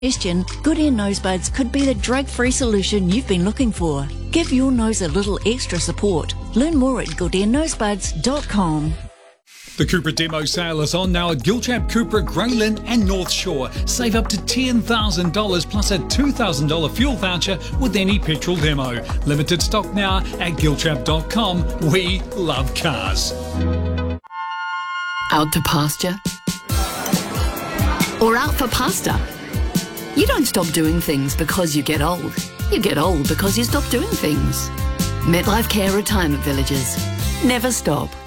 Good Ear Nosebuds could be the drug-free solution you've been looking for. Give your nose a little extra support. Learn more at goodearnosebuds.com. The Cupra demo sale is on now at Gilchap, Cupra, Grey Lynn and North Shore. Save up to $10,000 plus a $2,000 fuel voucher with any petrol demo. Limited stock now at gilchap.com. We love cars. Out to pasture? Or out for pasta? You don't stop doing things because you get old. You get old because you stop doing things. MetLife Care Retirement Villages. Never stop.